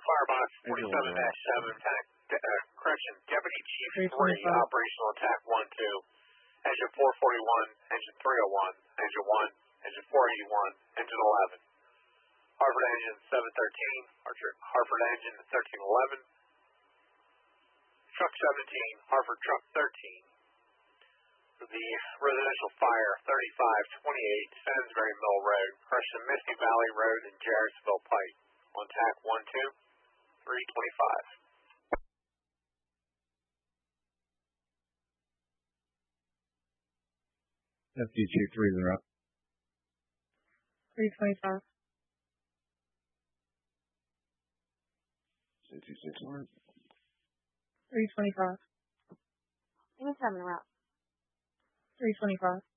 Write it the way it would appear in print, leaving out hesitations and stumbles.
Firebox Visual 47-7, attack, correction, Deputy Chief 3, 325. operational attack 1-2. Engine 441, engine 301, engine 1, engine 481, engine 11. Hartford engine 713, Hartford engine 1311. Truck 17, Hartford truck 13. The residential fire 3528, Sainsbury Mill Road, Crescent Misty Valley Road, and Jarrettsville Pike. On tack 1-2, 325. FDG 3, they're up. 325. Safety 6 alert. 325. Anytime in route. 325.